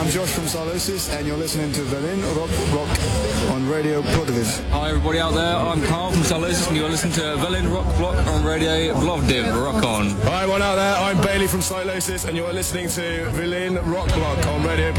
I'm Josh from Silosis, and you're listening to Berlin Rock Block on Radio Plovdiv. Hi everybody out there, I'm Carl from Silosis, and you're listening to Berlin Rock Block on Radio Plovdiv. Rock on. Hi everyone out there, I'm Bailey from Silosis, and you're listening to Berlin Rock Block on Radio